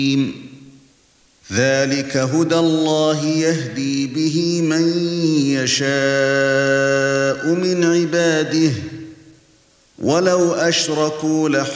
ذَلِكَ هُدَى اللَّهِ يَهْدِي بِهِ مَن يَشَاءُ مِنْ عِبَادِهِ ۚ وَلَوْ أَشْرَكُوا